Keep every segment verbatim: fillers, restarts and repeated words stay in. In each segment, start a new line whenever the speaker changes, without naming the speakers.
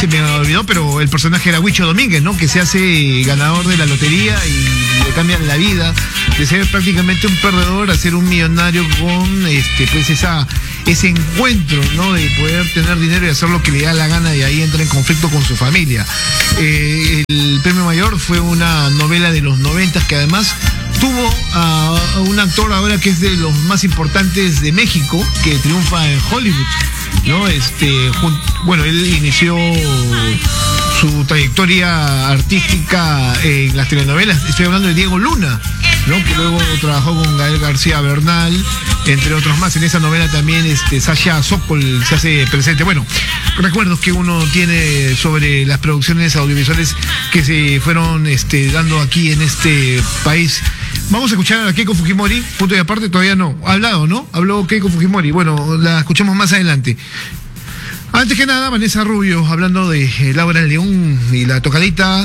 se me olvidó, pero el personaje era Huicho Domínguez, ¿no? Que se hace ganador de la lotería y le cambian la vida de ser prácticamente un perdedor a ser un millonario con este pues esa ese encuentro, ¿no? De poder tener dinero y hacer lo que le da la gana, y ahí entra en conflicto con su familia. Eh, el premio mayor fue una novela de los noventas que además tuvo a, a un actor ahora que es de los más importantes de México, que triunfa en Hollywood, ¿no? Este, jun, bueno, él inició su trayectoria artística en las telenovelas. Estoy hablando de Diego Luna, ¿no? Que luego trabajó con Gael García Bernal, entre otros más. En esa novela también este, Sasha Sokol se hace presente. Bueno, recuerdos que uno tiene sobre las producciones audiovisuales que se fueron este, dando aquí en este país. Vamos a escuchar a Keiko Fujimori, punto y aparte, todavía no. Ha hablado, ¿no? Habló Keiko Fujimori. Bueno, la escuchamos más adelante. Antes que nada, Vanessa Rubio, hablando de eh, Laura León y la tocadita.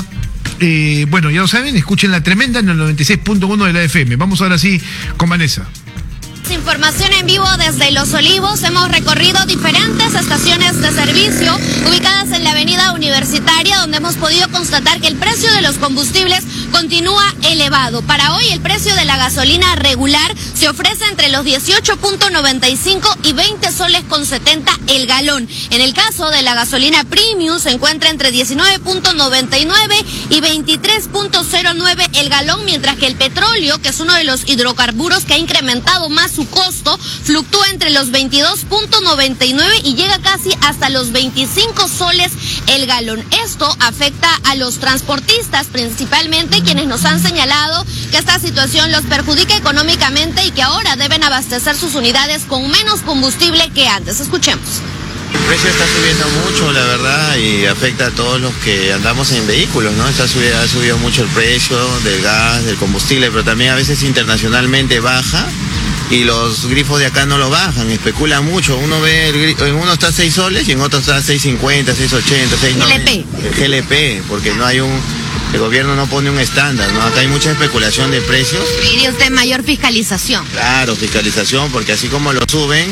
Eh, bueno, ya lo saben, escuchen La Tremenda en el noventa y seis punto uno de la F M. Vamos ahora sí con Vanessa.
Información en vivo desde Los Olivos. Hemos recorrido diferentes estaciones de servicio ubicadas en la avenida Universitaria, donde hemos podido constatar que el precio de los combustibles continúa elevado. Para hoy el precio de la gasolina regular se ofrece entre los dieciocho punto noventa y cinco y veinte soles con setenta el galón. En el caso de la gasolina premium se encuentra entre diecinueve punto noventa y nueve y veintitrés punto cero nueve el galón, mientras que el petróleo, que es uno de los hidrocarburos que ha incrementado más su costo, fluctúa entre los veintidós punto noventa y nueve y llega casi hasta los veinticinco soles el galón. Esto afecta a los transportistas, principalmente quienes nos han señalado que esta situación los perjudica económicamente y que ahora deben abastecer sus unidades con menos combustible que antes. Escuchemos.
El precio está subiendo mucho, la verdad, y afecta a todos los que andamos en vehículos, ¿no? Está subido, ha subido mucho el precio del gas, del combustible, pero también a veces internacionalmente baja. Y los grifos de acá no lo bajan, especulan mucho. Uno ve, el, en uno está a seis soles y en otro está a seis cincuenta, seis ochenta, seis noventa. G L P. El G L P, porque no hay un, el gobierno no pone un estándar, ¿no? Acá hay mucha especulación de precios.
¿Pide usted mayor fiscalización?
Claro, fiscalización, porque así como lo suben,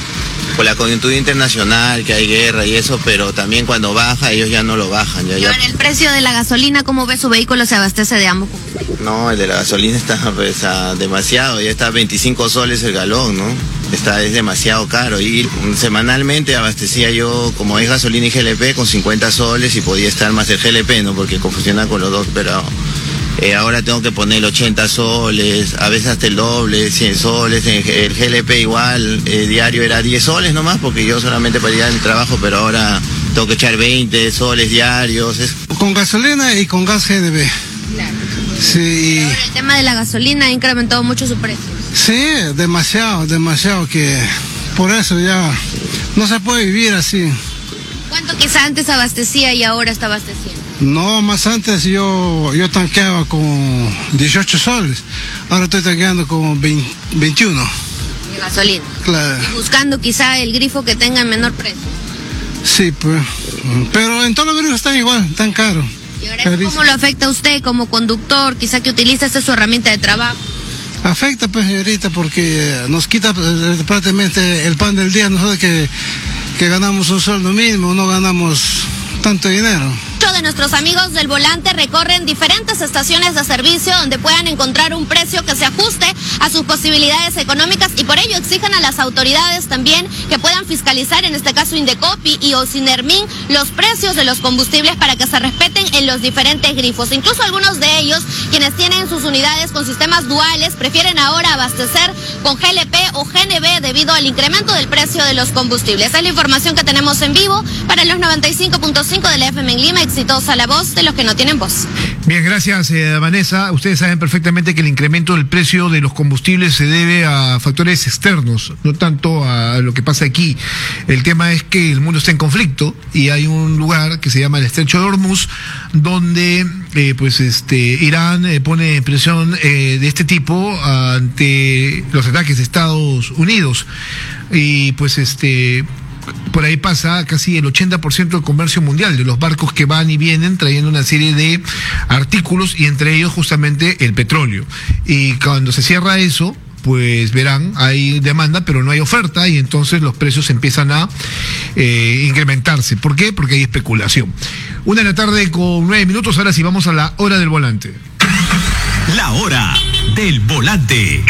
por la coyuntura internacional, que hay guerra y eso, pero también cuando baja, ellos ya no lo bajan. Ya,
¿Y
ya...
en el precio de la gasolina, cómo ve su vehículo? ¿Se abastece de ambos?
No, el de la gasolina está pues, a demasiado, ya está a veinticinco soles el galón, ¿no? Está, es demasiado caro. Y semanalmente abastecía yo, como es gasolina y G L P, con cincuenta soles y podía estar más el G L P, ¿no? Porque confusiona con los dos, pero... Eh, ahora tengo que poner ochenta soles, a veces hasta el doble, cien soles, el G L P igual, eh, diario era diez soles nomás, porque yo solamente para ir al trabajo, pero ahora tengo que echar veinte soles diarios. Es...
Con gasolina y con gas G D B.
Claro.
Sí.
Ahora, el tema de la gasolina ha incrementado mucho su precio.
Sí, demasiado, demasiado, que por eso ya no se puede vivir así.
¿Cuánto quizá antes abastecía y ahora está abasteciendo?
No, más antes yo, yo tanqueaba con dieciocho soles, ahora estoy tanqueando con veinte, veintiuno.
De gasolina.
Claro.
Y buscando quizá el grifo que tenga menor precio.
Sí, pues, pero en todos los grifos están igual, tan caros.
¿Y ahora cómo lo afecta a usted como conductor, quizá que utiliza esta su herramienta de trabajo?
Afecta, pues, señorita, porque nos quita prácticamente el pan del día, nosotros que, que ganamos un sueldo mínimo, no ganamos tanto dinero.
Muchos de nuestros amigos del volante recorren diferentes estaciones de servicio donde puedan encontrar un precio que se ajuste a sus posibilidades económicas, y por ello exigen a las autoridades también que puedan fiscalizar, en este caso Indecopi y Ocinermin, los precios de los combustibles para que se respeten en los diferentes grifos. Incluso algunos de ellos, quienes tienen sus unidades con sistemas duales, prefieren ahora abastecer con G L P o G N B debido al incremento del precio de los combustibles. Esa es la información que tenemos en vivo para los noventa y cinco punto cinco de la F M en Lima. Exitosa la voz de los que no tienen voz.
Bien, gracias eh, Vanessa. Ustedes saben perfectamente que el incremento del precio de los combustibles se debe a factores externos, no tanto a lo que pasa aquí. El tema es que el mundo está en conflicto y hay un lugar que se llama el Estrecho de Hormuz, donde eh, pues este Irán eh, pone presión eh, de este tipo ante los ataques de Estados Unidos, y pues este por ahí pasa casi el ochenta por ciento del comercio mundial, de los barcos que van y vienen trayendo una serie de artículos, y entre ellos justamente el petróleo. Y cuando se cierra eso, pues verán, hay demanda, pero no hay oferta y entonces los precios empiezan a eh, incrementarse. ¿Por qué? Porque hay especulación. Una de la tarde con nueve minutos, ahora sí vamos a la hora del volante.
La hora del volante.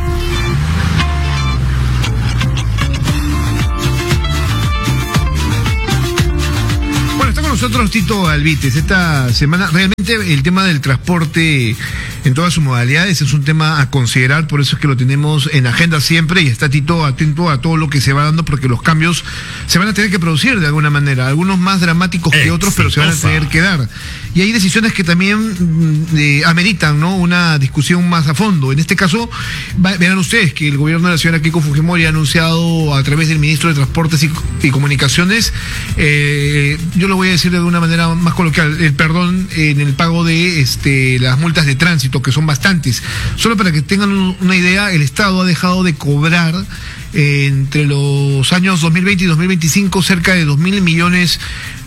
Nosotros, Tito Alvites, esta semana realmente el tema del transporte en todas sus modalidades es un tema a considerar, por eso es que lo tenemos en agenda siempre y está Tito atento a todo lo que se va dando porque los cambios se van a tener que producir de alguna manera, algunos más dramáticos que Exitosa. otros, pero se van a tener que dar. Y hay decisiones que también eh, ameritan, ¿no?, una discusión más a fondo. En este caso, va, verán ustedes que el gobierno de la señora Keiko Fujimori ha anunciado a través del ministro de Transportes y, y Comunicaciones, eh, yo lo voy a decir de una manera más coloquial, el perdón en el pago de este las multas de tránsito, que son bastantes. Solo para que tengan una idea, el Estado ha dejado de cobrar eh, entre los años dos mil veinte y dos mil veinticinco cerca de dos mil millones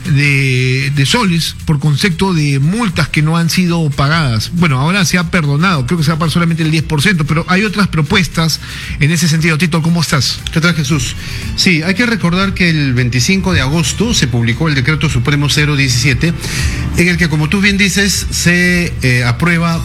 de, de soles por concepto de multas que no han sido pagadas. Bueno, ahora se ha perdonado, creo que se va a pagar solamente el diez por ciento, pero hay otras propuestas en ese sentido. Tito, ¿cómo estás?
¿Qué tal, Jesús? Sí, hay que recordar que el veinticinco de agosto se publicó el Decreto Supremo cero diecisiete, en el que, como tú bien dices, se eh, aprueba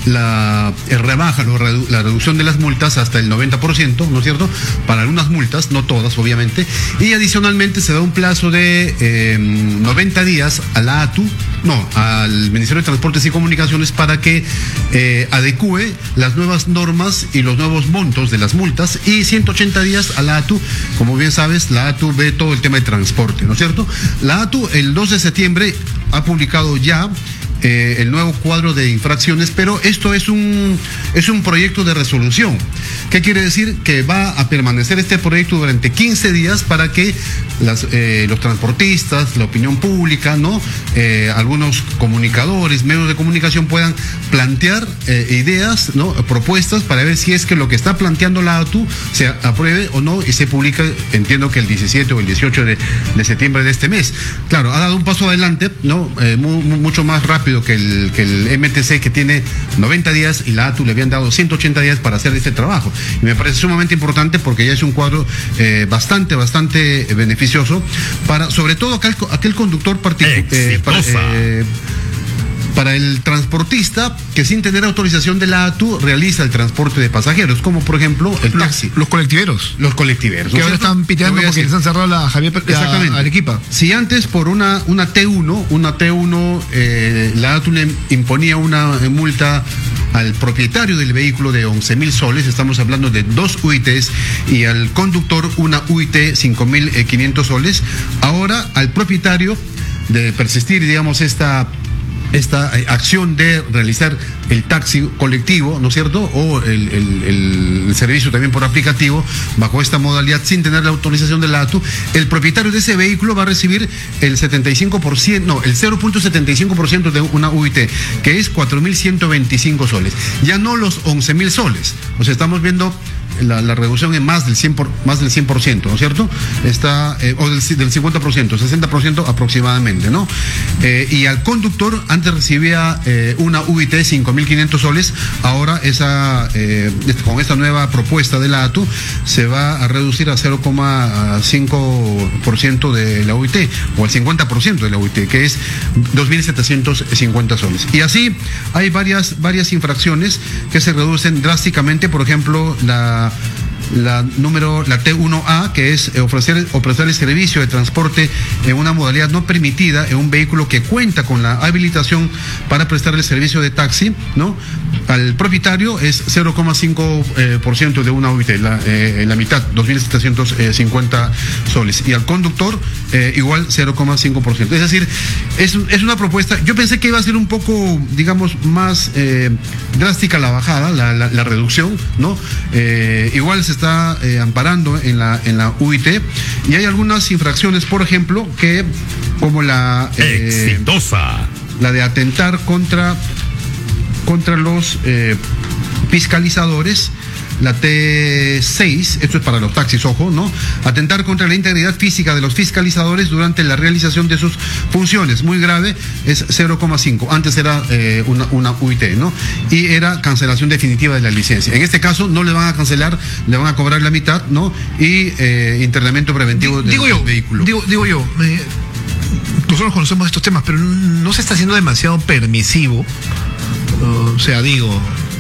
la eh, rebaja, lo, redu la reducción de las multas hasta el noventa por ciento, ¿no es cierto?, para algunas multas, no todas obviamente, y adicionalmente se da un plazo de eh, noventa días a la A T U, no, al Ministerio de Transportes y Comunicaciones para que eh, adecue las nuevas normas y los nuevos montos de las multas, y ciento ochenta días a la A T U. Como bien sabes, la A T U ve todo el tema de transporte, ¿no es cierto? La A T U el dos de septiembre ha publicado ya Eh, el nuevo cuadro de infracciones, pero esto es un es un proyecto de resolución. ¿Qué quiere decir? Que va a permanecer este proyecto durante quince días para que las, eh, los transportistas, la opinión pública, ¿no? Eh, algunos comunicadores, medios de comunicación puedan plantear eh, ideas, ¿no?, propuestas para ver si es que lo que está planteando la A T U se apruebe o no, y se publica, entiendo que el diecisiete o el dieciocho de, de septiembre de este mes. Claro, ha dado un paso adelante, ¿no? Eh, mu mucho más rápido que el, que el M T C, que tiene noventa días, y la A T U le habían dado ciento ochenta días para hacer este trabajo. Y me parece sumamente importante porque ya es un cuadro eh, bastante, bastante beneficioso para, sobre todo, aquel, aquel conductor particular. Eh, para, eh, para el transportista que sin tener autorización de la A T U realiza el transporte de pasajeros, como por ejemplo el taxi.
Los, los colectiveros.
Los colectiveros.
Que ¿no ahora están piteando porque les han cerrado la Javier
Exactamente.
a Arequipa.
Si antes por una, una T uno, una T uno, eh, la A T U le imponía una multa al propietario del vehículo de once mil soles, estamos hablando de dos U I Tes, y al conductor una U I T cinco mil quinientos soles, ahora al propietario, de persistir, digamos, esta esta acción de realizar el taxi colectivo, ¿no es cierto?, o el, el, el servicio también por aplicativo, bajo esta modalidad, sin tener la autorización de la A T U, el propietario de ese vehículo va a recibir el setenta y cinco por ciento, no, el cero punto setenta y cinco por ciento de una U I T, que es cuatro mil ciento veinticinco soles, ya no los once mil soles. O sea, estamos viendo La, la reducción en más del cien por, más del cien por ciento, ¿no es cierto? Está, eh, o del, del cincuenta por ciento, sesenta por ciento aproximadamente, ¿no? Eh, y al conductor, antes recibía eh, una U I T cinco mil quinientos soles, ahora esa, eh, con esta nueva propuesta de la A T U, se va a reducir a cero coma cinco por ciento de la U I T, o al cincuenta por ciento de la U I T, que es dos mil setecientos cincuenta soles. Y así hay varias, varias infracciones que se reducen drásticamente, por ejemplo, la la número, la T uno A, que es ofrecer, ofrecer el servicio de transporte en una modalidad no permitida en un vehículo que cuenta con la habilitación para prestar el servicio de taxi, ¿no? Al propietario es cero coma cinco por ciento de una U I T, la, eh, la mitad, dos mil setecientos cincuenta soles. Y al conductor, eh, igual cero coma cinco por ciento. Es decir, es, es una propuesta, yo pensé que iba a ser un poco, digamos, más eh, drástica la bajada, la, la, la reducción, ¿no? Eh, igual se está eh, amparando en la, en la U I T, y hay algunas infracciones, por ejemplo, que como la
eh, exitosa,
la de atentar contra contra los eh, fiscalizadores, la T seis, esto es para los taxis, ojo, ¿no? Atentar contra la integridad física de los fiscalizadores durante la realización de sus funciones. Muy grave, es cero coma cinco. Antes era eh, una, una U I T, ¿no? Y era cancelación definitiva de la licencia. En este caso no le van a cancelar, le van a cobrar la mitad, ¿no? Y eh, internamiento preventivo
D-
del,
digo yo,
del vehículo.
Digo, digo yo, eh, nosotros conocemos estos temas, pero no se está haciendo demasiado permisivo. O sea, digo,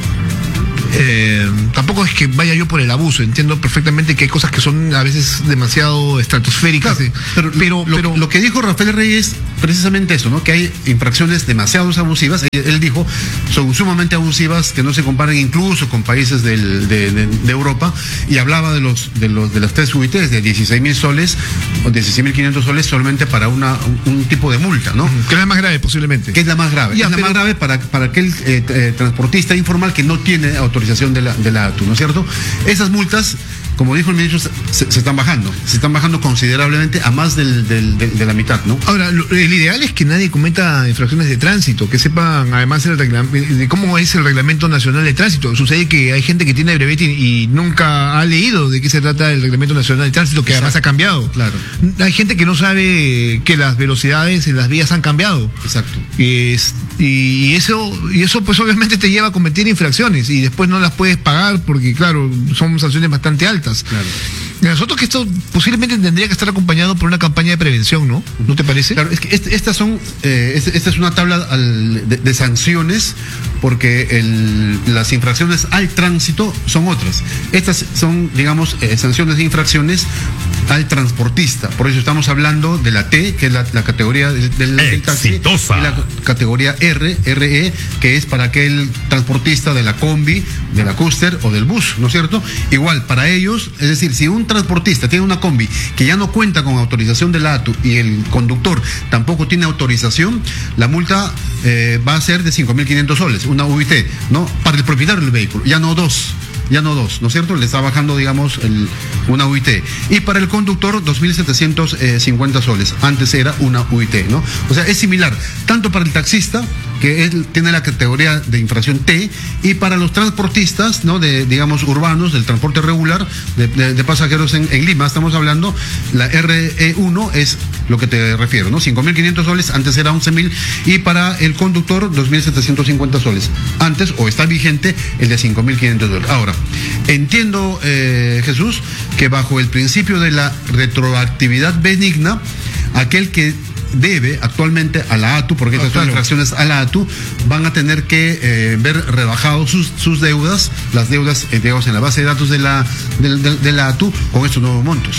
eh, tampoco es que vaya yo por el abuso. Entiendo perfectamente que hay cosas que son a veces demasiado estratosféricas.
Claro,
eh,
pero,
pero,
lo,
pero
lo que dijo Rafael Reyes, precisamente eso, ¿no? Que hay infracciones demasiado abusivas. Él, él dijo, son sumamente abusivas, que no se comparan incluso con países del, de, de, de Europa, y hablaba de los de los de las tres U I Ts de dieciséis mil soles o dieciséis mil quinientos soles solamente para una un, un tipo de multa, ¿no?
que es la más grave posiblemente.
Que es la más grave.
Ya,
es la
pero-
más grave para, para aquel eh, eh, transportista informal que no tiene autorización de la, de la A T U, ¿no es cierto? Esas multas, como dijo el ministro, se, se están bajando. Se están bajando considerablemente a más del, del- del- de la mitad, ¿no?
Ahora, lo- el ideal es que nadie cometa infracciones de tránsito, que sepan además el reglam- de cómo es el reglamento nacional de tránsito. Sucede que hay gente que tiene brevete y, y nunca ha leído de qué se trata el reglamento nacional de tránsito, que
Exacto.
además ha cambiado.
Claro.
Hay gente que no sabe que las velocidades en las vías han cambiado.
Exacto.
Es- y eso, y eso pues obviamente te lleva a cometer infracciones y después no las puedes pagar porque claro, son sanciones bastante altas.
Claro.
Nosotros que esto posiblemente tendría que estar acompañado por una campaña de prevención, ¿no? ¿No te parece?
Claro, es que este- estas son, eh, este- esta es una tabla al- de, de sanciones, porque el- las infracciones al tránsito son otras. Estas son, digamos, eh, sanciones de infracciones al transportista. Por eso estamos hablando de la T, que es la, la categoría del, del- del taxi,
Exitosa.
y la categoría R, R E, que es para aquel transportista de la combi, de la Custer o del bus, ¿no es cierto? Igual, para ellos, es decir, si un transportista tiene una combi que ya no cuenta con autorización de la A T U y el conductor tampoco tiene autorización, la multa eh, va a ser de cinco mil quinientos soles, una U I T, ¿no? Para el propietario del vehículo, ya no dos. Ya no dos, ¿no es cierto? Le está bajando, digamos, el, una U I T. Y para el conductor, dos mil setecientos cincuenta soles. Antes era una U I T, ¿no? O sea, es similar, tanto para el taxista, que él tiene la categoría de infracción T, y para los transportistas, ¿no? De, digamos, urbanos, del transporte regular, de, de- de pasajeros en, en Lima, estamos hablando, la R E uno es lo que te refiero, ¿no? cinco mil quinientos soles, antes era once mil, y para el conductor, dos mil setecientos cincuenta soles. Antes, o está vigente, el de cinco mil quinientos dólares. Ahora, entiendo, eh, Jesús, que bajo el principio de la retroactividad benigna, aquel que debe actualmente a la A T U, porque estas son
claro.
infracciones a la A T U, van a tener que eh, ver rebajados sus, sus deudas, las deudas, eh, digamos, en la base de datos de la, de, de- de la A T U, con estos nuevos montos.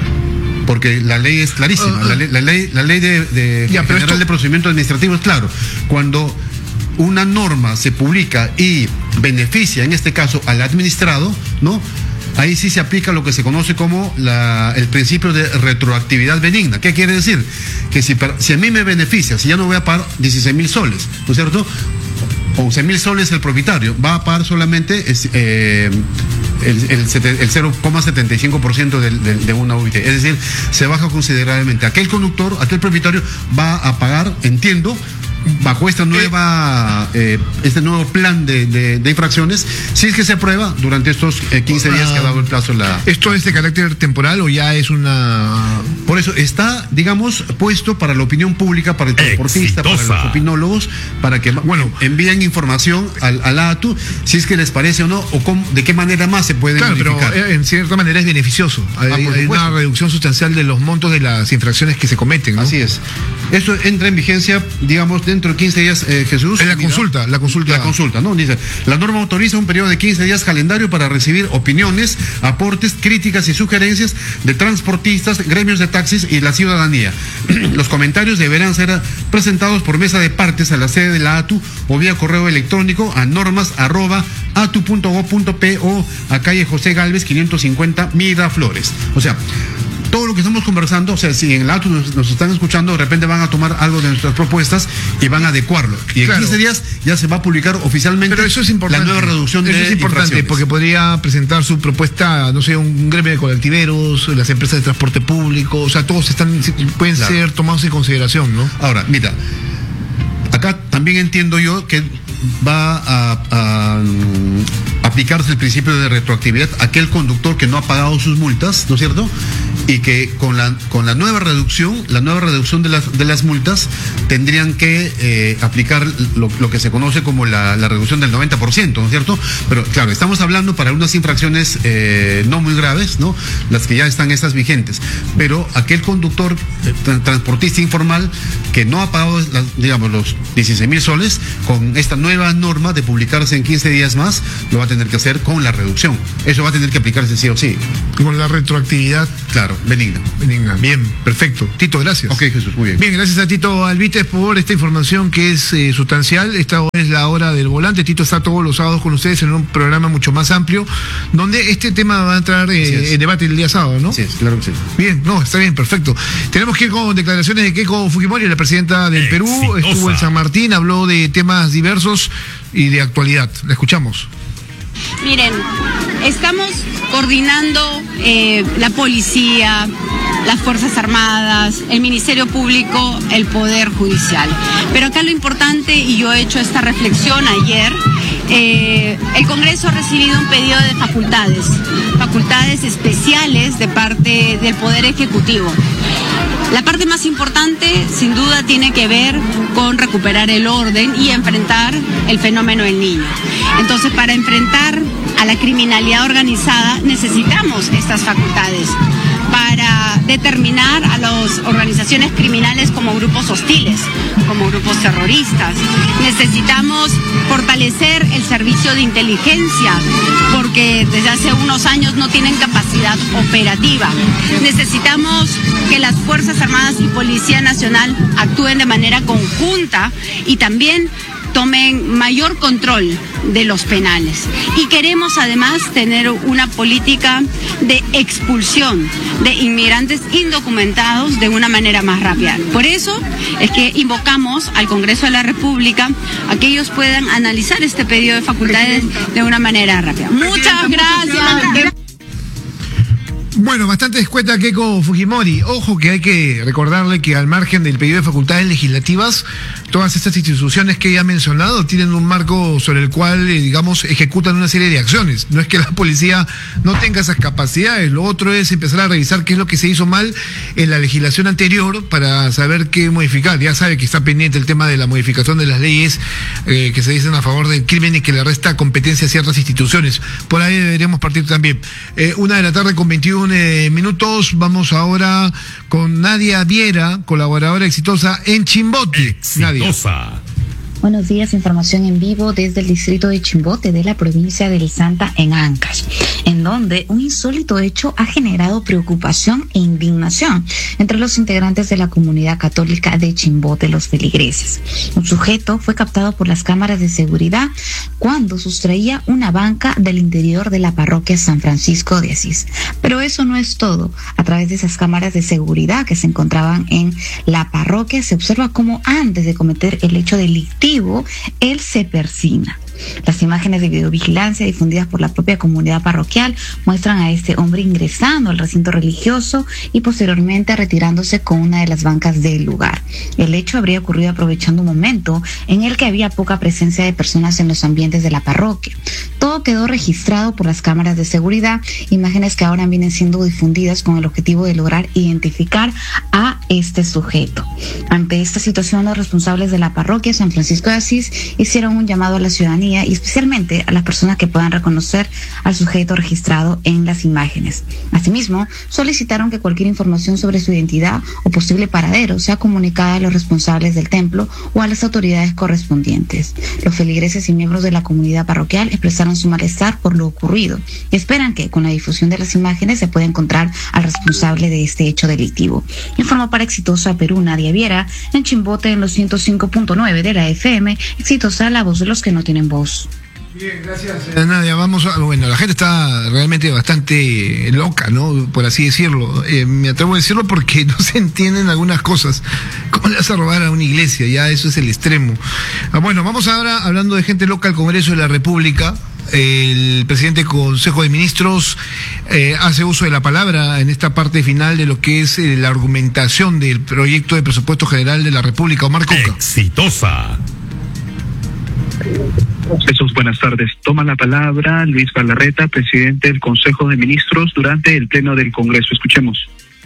Porque la ley es clarísima,
Ah, ah.
la, ley, la ley, la ley de, de
Ya, pero
General
esto-
de Procedimiento Administrativo es claro. Cuando una norma se publica y beneficia, en este caso, al administrado, ¿no? Ahí sí se aplica lo que se conoce como la, el principio de retroactividad benigna. ¿Qué quiere decir? Que si, per- si a mí me beneficia, si ya no voy a pagar dieciséis mil soles, ¿no es cierto? once mil soles el propietario, va a pagar solamente es, eh, el, el, sete- el cero coma setenta y cinco por ciento del- del- de una U I T. Es decir, se baja considerablemente. Aquel conductor, aquel propietario va a pagar, entiendo, bajo esta nueva eh, este nuevo plan de, de- de infracciones, si es que se aprueba durante estos eh, quince días que ha dado el plazo la.
¿Esto es de carácter temporal o ya es una...?
Por eso está, digamos, puesto para la opinión pública, para el transportista,
Exitosa.
para los opinólogos, para que bueno envíen información al, al A T U, si es que les parece o no, o cómo- de qué manera más se puede
Claro, pero
modificar.
eh, en cierta manera es beneficioso. Hay,
por
hay
supuesto.
una reducción sustancial de los montos de las infracciones que se cometen, ¿no?
Así es. Esto entra en vigencia, digamos, dentro de quince días, eh, Jesús.
En la
Mira,
consulta, la consulta.
La consulta, ¿no? Dice, la norma autoriza un periodo de quince días calendario para recibir opiniones, aportes, críticas y sugerencias de transportistas, gremios de taxis y la ciudadanía. Los comentarios deberán ser presentados por mesa de partes a la sede de la A T U o vía correo electrónico a normas arroba atu punto gob punto pe o a calle José Gálvez quinientos cincuenta Miraflores. O sea, todo lo que estamos conversando, o sea, si en el A T U nos, nos están escuchando, de repente van a tomar algo de nuestras propuestas y van a adecuarlo. Y en
Claro.
quince días ya se va a publicar oficialmente
Pero eso es importante.
la nueva reducción
eso
de
es importante
infracciones.
porque podría presentar su propuesta, no sé, un gremio de colectiveros, las empresas de transporte público, o sea, todos están pueden
Claro.
ser tomados en consideración, ¿no?
Ahora, mira, acá también entiendo yo que va a, a, aplicarse el principio de retroactividad a aquel conductor que no ha pagado sus multas, ¿no es cierto? Y que con la con la nueva reducción, la nueva reducción de las de las multas, tendrían que eh, aplicar lo, lo que se conoce como la, la reducción del noventa por ciento, ¿no es cierto? Pero claro, estamos hablando para unas infracciones eh, no muy graves, ¿no? Las que ya están estas vigentes. Pero aquel conductor, eh, tra- transportista informal, que no ha pagado, las, digamos, los dieciséis mil soles, con esta nueva norma de publicarse en quince días más, lo va a tener que hacer con la reducción. Eso va a tener que aplicarse sí o sí.
Con la retroactividad.
Claro, benigna.
Benigna. Bien, perfecto. Tito, gracias.
Ok, Jesús, muy bien.
Bien, gracias a Tito Alvites por esta información que es eh, sustancial. Esta es la hora del volante. Tito está todos los sábados con ustedes en un programa mucho más amplio, donde este tema va a entrar eh, en debate el día sábado, ¿no?
Sí, es, claro que sí.
Bien, no, está bien, perfecto. Tenemos que ir con declaraciones de Keiko Fujimori, la presidenta del Perú.
Exitosa.
Estuvo en San Martín, habló de temas diversos y de actualidad. La escuchamos.
Miren, estamos coordinando eh, la policía, las Fuerzas Armadas, el Ministerio Público, el Poder Judicial. Pero acá lo importante, y yo he hecho esta reflexión ayer, eh, el Congreso ha recibido un pedido de facultades, facultades especiales de parte del Poder Ejecutivo. La parte más importante, sin duda, tiene que ver con recuperar el orden y enfrentar el fenómeno del niño. Entonces, para enfrentar a la criminalidad organizada, necesitamos estas facultades para determinar a las organizaciones criminales como grupos hostiles, como grupos terroristas. Necesitamos fortalecer el servicio de inteligencia, porque desde hace unos años no tienen capacidad operativa. Necesitamos que las Fuerzas Armadas y Policía Nacional actúen de manera conjunta y también tomen mayor control de los penales. Y queremos además tener una política de expulsión de inmigrantes indocumentados de una manera más rápida. Por eso es que invocamos al Congreso de la República a que ellos puedan analizar este pedido de facultades de una manera rápida. Muchas gracias.
Bueno, bastante escueta Keiko Fujimori. Ojo que hay que recordarle que al margen del pedido de facultades legislativas, todas estas instituciones que ella ha mencionado tienen un marco sobre el cual, eh, digamos, ejecutan una serie de acciones. No es que la policía no tenga esas capacidades. Lo otro es empezar a revisar qué es lo que se hizo mal en la legislación anterior para saber qué modificar. Ya sabe que está pendiente el tema de la modificación de las leyes eh, que se dicen a favor del crimen y que le resta competencia a ciertas instituciones. Por ahí deberíamos partir también. Eh, una de la tarde con veintiún Eh, minutos. Vamos ahora con Nadia Viera, colaboradora exitosa en Chimbote. Nadia.
Exitosa.
Buenos días, información en vivo desde el distrito de Chimbote de la provincia del Santa en Ancash, en donde un insólito hecho ha generado preocupación e indignación entre los integrantes de la comunidad católica de Chimbote, los feligreses. Un sujeto fue captado por las cámaras de seguridad cuando sustraía una banca del interior de la parroquia San Francisco de Asís. Pero eso no es todo. A través de esas cámaras de seguridad que se encontraban en la parroquia se observa cómo antes de cometer el hecho delictivo él se persina. Las imágenes de videovigilancia difundidas por la propia comunidad parroquial muestran a este hombre ingresando al recinto religioso y posteriormente retirándose con una de las bancas del lugar. El hecho habría ocurrido aprovechando un momento en el que había poca presencia de personas en los ambientes de la parroquia. Todo quedó registrado por las cámaras de seguridad, imágenes que ahora vienen siendo difundidas con el objetivo de lograr identificar a este sujeto. Ante esta situación, los responsables de la parroquia San Francisco de Asís hicieron un llamado a la ciudadanía y especialmente a las personas que puedan reconocer al sujeto registrado en las imágenes. Asimismo, solicitaron que cualquier información sobre su identidad o posible paradero sea comunicada a los responsables del templo o a las autoridades correspondientes. Los feligreses y miembros de la comunidad parroquial expresaron su malestar por lo ocurrido y esperan que con la difusión de las imágenes se pueda encontrar al responsable de este hecho delictivo. Informó para Exitosa Perú Nadia Viera en Chimbote en los ciento cinco punto nueve de la F M. Exitosa, la voz de los que no tienen voz.
Bien, gracias. Eh, Nadia, vamos a, bueno, la gente está realmente bastante loca, ¿no? Por así decirlo. Eh, me atrevo a decirlo porque no se entienden algunas cosas. ¿Cómo le vas a robar a una iglesia? Ya eso es el extremo. Ah, bueno, vamos ahora hablando de gente loca al Congreso de la República. El presidente del Consejo de Ministros eh, hace uso de la palabra en esta parte final de lo que es eh, la argumentación del proyecto de presupuesto general de la República. Omar Coca.
Exitosa.
Jesús, buenas tardes. Toma la palabra Luis Galarreta, presidente del Consejo de Ministros, durante el pleno del Congreso. Escuchemos.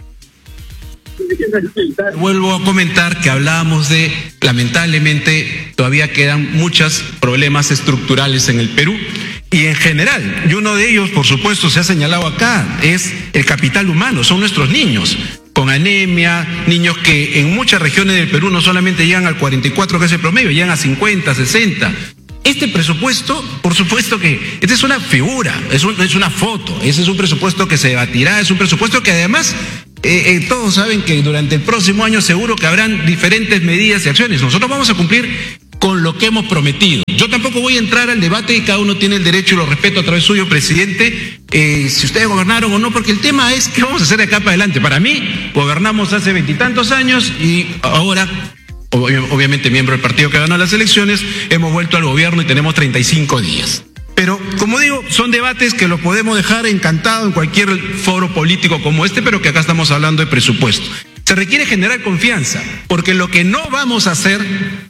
Vuelvo a comentar que hablábamos de, lamentablemente, todavía quedan muchos problemas estructurales en el Perú y en general, y uno de ellos, por supuesto, se ha señalado acá, es el capital humano, son nuestros niños, con anemia, niños que en muchas regiones del Perú no solamente llegan al cuarenta y cuatro, que es el promedio, llegan a cincuenta, sesenta. Este presupuesto, por supuesto que, esta es una figura, es, un, es una foto, ese es un presupuesto que se debatirá, es un presupuesto que además eh, eh, todos saben que durante el próximo año seguro que habrán diferentes medidas y acciones. Nosotros vamos a cumplir con lo que hemos prometido. Yo tampoco voy a entrar al debate y cada uno tiene el derecho y lo respeto a través suyo, presidente, eh, si ustedes gobernaron o no, porque el tema es qué vamos a hacer de acá para adelante. Para mí, gobernamos hace veintitantos años y ahora, obviamente miembro del partido que ganó las elecciones, hemos vuelto al gobierno y tenemos treinta y cinco días. Pero, como digo, son debates que los podemos dejar encantado en cualquier foro político como este, pero que acá estamos hablando de presupuesto. Se requiere generar confianza, porque lo que no vamos a hacer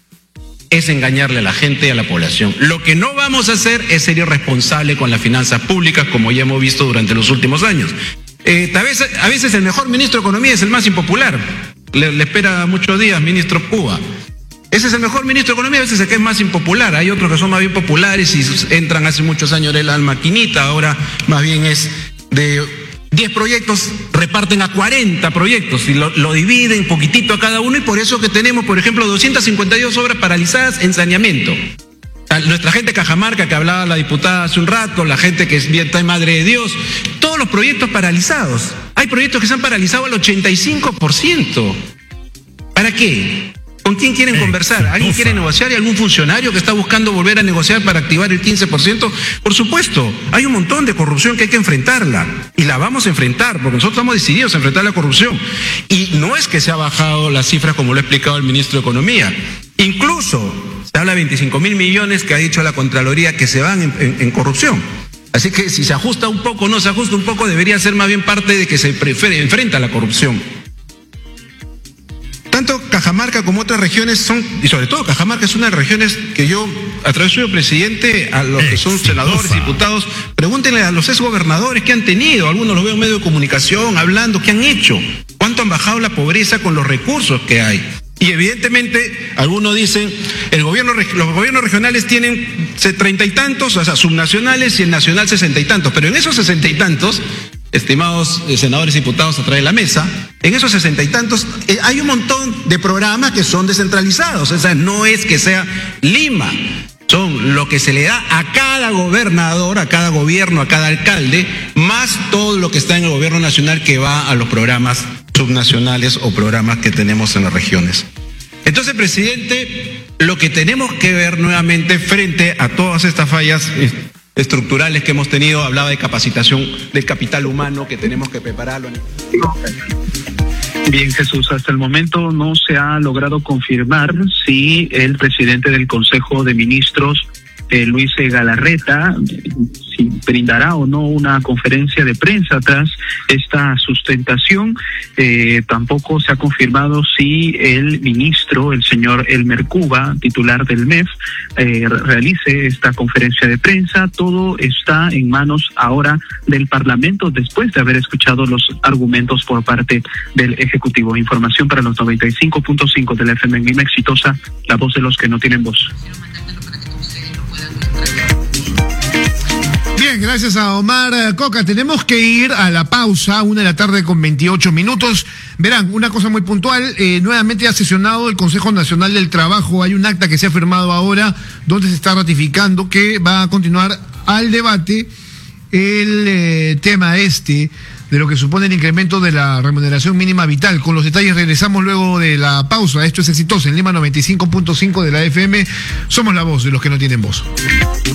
es engañarle a la gente y a la población. Lo que no vamos a hacer es ser irresponsable con las finanzas públicas, como ya hemos visto durante los últimos años. Eh, a, veces, a veces el mejor ministro de Economía es el más impopular. Le, le espera muchos días, ministro Cuba. Ese es el mejor ministro de Economía, a veces el que es más impopular. Hay otros que son más bien populares y entran hace muchos años de la maquinita, ahora más bien es de diez proyectos, reparten a cuarenta proyectos y lo, lo dividen poquitito a cada uno, y por eso que tenemos, por ejemplo, doscientas cincuenta y dos obras paralizadas en saneamiento. Nuestra gente de Cajamarca, que hablaba la diputada hace un rato, la gente que es bien Madre de Dios, todos los proyectos paralizados. Hay proyectos que se han paralizado al ochenta y cinco por ciento. ¿Para qué? ¿Con quién quieren conversar? ¿Alguien quiere negociar? ¿Hay algún funcionario que está buscando volver a negociar para activar el quince por ciento? Por supuesto, hay un montón de corrupción que hay que enfrentarla. Y la vamos a enfrentar, porque nosotros estamos decididos a enfrentar la corrupción. Y no es que se ha bajado las cifras como lo ha explicado el ministro de Economía. Incluso se habla de veinticinco mil millones que ha dicho la Contraloría que se van en, en, en corrupción. Así que si se ajusta un poco o no se ajusta un poco, debería ser más bien parte de que se prefiere, enfrenta la corrupción. Tanto Cajamarca como otras regiones son, y sobre todo Cajamarca es una de las regiones que yo, a través suyo, presidente, a los que son senadores, diputados, pregúntenle a los exgobernadores qué han tenido, algunos los veo en medios de comunicación, hablando, qué han hecho, cuánto han bajado la pobreza con los recursos que hay. Y evidentemente, algunos dicen, el gobierno, los gobiernos regionales tienen treinta y tantos, o sea, subnacionales, y el nacional sesenta y tantos, pero en esos sesenta y tantos, estimados senadores y diputados a través de la mesa, en esos sesenta y tantos eh, hay un montón de programas que son descentralizados. O sea, no es que sea Lima, son lo que se le da a cada gobernador, a cada gobierno, a cada alcalde, más todo lo que está en el gobierno nacional que va a los programas subnacionales o programas que tenemos en las regiones. Entonces, presidente, lo que tenemos que ver nuevamente frente a todas estas fallas estructurales que hemos tenido, hablaba de capacitación del capital humano, que tenemos que prepararlo.
Bien, Jesús, hasta el momento no se ha logrado confirmar si el presidente del Consejo de Ministros, eh, Luis Galarreta, si brindará o no una conferencia de prensa tras esta sustentación. Eh, tampoco se ha confirmado si el ministro, el señor Elmer Cuba, titular del M E F, eh, realice esta conferencia de prensa. Todo está en manos ahora del Parlamento, después de haber escuchado los argumentos por parte del Ejecutivo. Información para los noventa y cinco punto cinco de la F M en Lima Exitosa, la voz de los que no tienen voz.
Bien, gracias a Omar Coca. Tenemos que ir a la pausa, una de la tarde con veintiocho minutos. Verán, una cosa muy puntual, eh, nuevamente ha sesionado el Consejo Nacional del Trabajo. Hay un acta que se ha firmado ahora donde se está ratificando que va a continuar al debate el eh, tema este de lo que supone el incremento de la remuneración mínima vital. Con los detalles regresamos luego de la pausa. Esto es Exitosa en Lima noventa y cinco punto cinco de la F M. Somos la voz de los que no tienen voz.